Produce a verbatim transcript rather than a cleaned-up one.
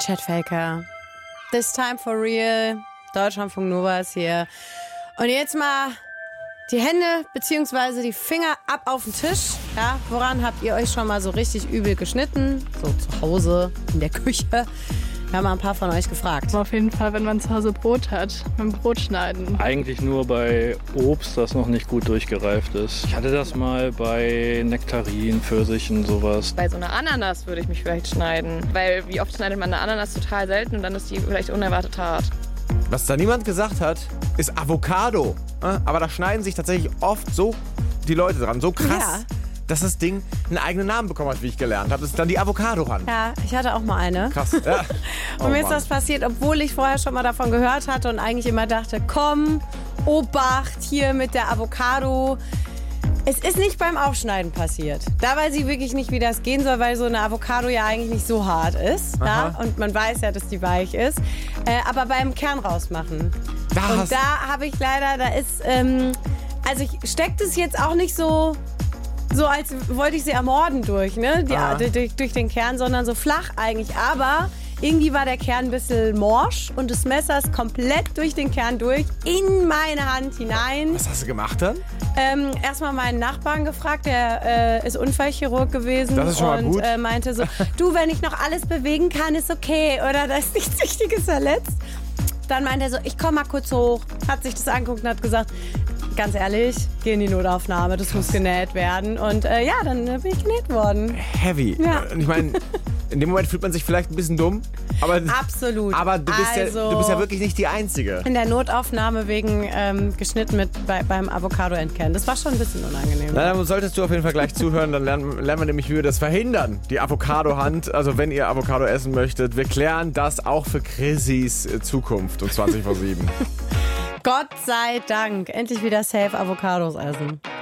Chatfaker. This time for real. Deutschlandfunk Nova ist hier. Und jetzt mal die Hände bzw. die Finger ab auf den Tisch. Ja, woran habt ihr euch schon mal so richtig übel geschnitten? So zu Hause, in der Küche. Wir haben mal ein paar von euch gefragt. Auf jeden Fall, wenn man zu Hause Brot hat, beim Brotschneiden. Eigentlich nur bei Obst, das noch nicht gut durchgereift ist. Ich hatte das mal bei Nektarinen, Pfirsichen, sowas. Bei so einer Ananas würde ich mich vielleicht schneiden. Weil wie oft schneidet man eine Ananas total selten und dann ist die vielleicht unerwartet hart. Was da niemand gesagt hat, ist Avocado. Aber da schneiden sich tatsächlich oft so die Leute dran, so krass, ja, dass das Ding einen eigenen Namen bekommen hat, wie ich gelernt habe. Das ist dann die Avocado-Hand. Ja, ich hatte auch mal eine. Krass. Ja. Und mir ist das passiert, obwohl ich vorher schon mal davon gehört hatte und eigentlich immer dachte, komm, Obacht hier mit der Avocado. Es ist nicht beim Aufschneiden passiert. Da weiß ich wirklich nicht, wie das gehen soll, weil so eine Avocado ja eigentlich nicht so hart ist. Ja? Und man weiß ja, dass die weich ist. Äh, aber beim Kern rausmachen. Da und da habe ich leider, da ist, ähm, also ich steckt es jetzt auch nicht so, so als wollte ich sie ermorden durch, ne? Die, Ah. durch, durch den Kern, sondern so flach eigentlich. Aber irgendwie war der Kern ein bisschen morsch und das Messer ist komplett durch den Kern durch, in meine Hand hinein. Was hast du gemacht dann? Ähm, erstmal meinen Nachbarn gefragt, der äh, ist Unfallchirurg gewesen. Das ist schon mal und gut. Äh, meinte so, du, wenn ich noch alles bewegen kann, ist okay. Oder da ist nichts Wichtiges verletzt. Dann meinte er so, ich komm mal kurz hoch. Hat sich das angeguckt und hat gesagt, ganz ehrlich, geh in die Notaufnahme, das muss genäht werden. Und äh, ja, dann äh, bin ich genäht worden. Heavy. Ja. Und ich meine, in dem Moment fühlt man sich vielleicht ein bisschen dumm. Aber, Absolut. aber du, bist also, ja, du bist ja wirklich nicht die Einzige. in der Notaufnahme wegen ähm, geschnitten mit bei, beim Avocado entkernen. Das war schon ein bisschen unangenehm. Na, dann solltest du auf jeden Fall gleich zuhören, dann lernen, lernen wir nämlich, wie wir das verhindern. Die Avocado-Hand, also wenn ihr Avocado essen möchtet. Wir klären das auch für Chrissys Zukunft um zwanzig vor sieben. Gott sei Dank. Endlich wieder safe Avocados essen.